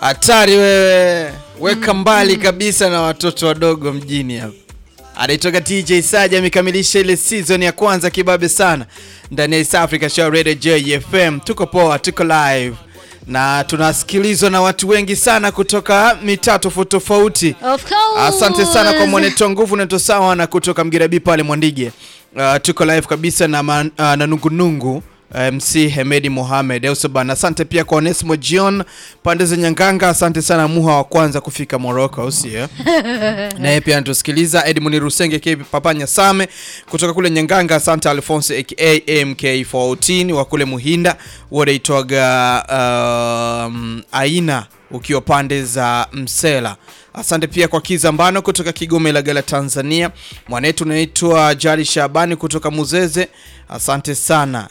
Hatari wewe. Weka mbali kabisa na watoto wadogo mjini hapa. Anaitoka DJ Saja amekamilisha ile season ya kwanza kibabe sana ndani ya East Africa Show Radio JFM. Tuko poa, tuko live. Na tunasikilizwa na watu wengi sana kutoka mitaa tofauti. Of course. Asante sana kwa mwaneto nguvu na tosawa na kutoka Mgirabi pale Mwandige. Tuko live kabisa na Nungunungu. MC Hemedi Mohamed Eusobana. Asante pia kwa Onesmo Jion pande za Nyanganga. Asante sana Muha wa kwanza kufika Morocco usiye. Naye pia anatusikiliza Edmund Rusenge KP Papanya Same kutoka kule Nyanganga. Asante Alphonse aka MK14 wa kule Muhinda. Wote itwaga Aina ukiwa pande za Msela. Asante pia kwa Kizambano kutoka Kigoma Ilagala Tanzania. Mwanetu unaitwa Jari Shabani kutoka Muzeze. Asante sana.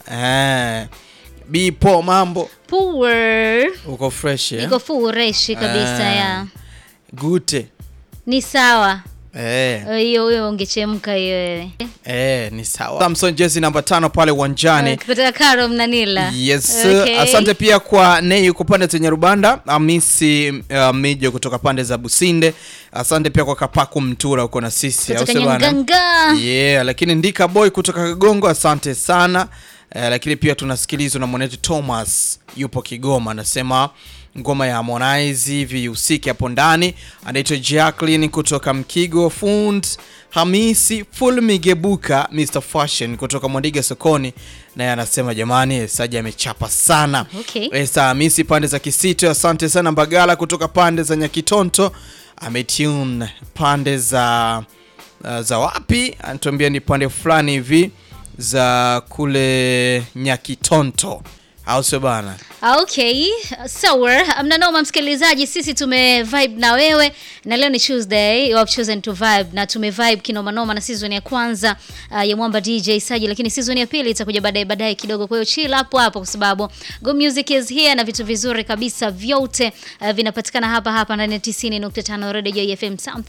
Bipo mambo. Power. Uko fresh Niko fresh kabisa ya. Gute. Ni sawa. Hiyo ungechemka hiyo wewe. Ni sawa. Samson Jezi namba 5 pale uwanjani. Kutoka Karo Mnanila. Yes. Okay. Asante pia kwa Nei yuko pande za Nyarubanda. Amisi Mijo kutoka pande za Businde. Asante pia kwa Kapaku Mtura uko na sisi. Kutoka Nyanganga. Yeah, lakini Ndika Boy kutoka Kagongo asante sana. Lakini pia tunasikilizwa na mwanetu Thomas yupo Kigoma, anasema ngoma ya Harmonize hivi usiki hapo ndani. Anaitwa Jacqueline kutoka Mkigo. Fund Hamisi Full Migebuka Mr Fashion kutoka Mwandiga Sokoni, naye anasema jamani Saja amechapa sana. Okay. Esa Hamisi pande za Kisito asante sana. Mbagala kutoka pande za Nyakitonto ametune pande za wapi? Anatuambia ni pande fulani hivi za kule Nyakitonto. Hauso bana. Okay, sawa. Mnanoma msikilizaji, sisi tume-vibe na wewe. Na leo ni Tuesday, you have chosen to vibe. Na tume-vibe kinoma noma na season ya kwanza ya Mwamba DJ Saji. Lakini season ya pili itakuja baadaye kidogo. Kwa hiyo chill hapo kwa sababu Go Music is here na vitu vizuri kabisa vyote vinapatikana hapa ndani ya 90.5 Radio JFM. Something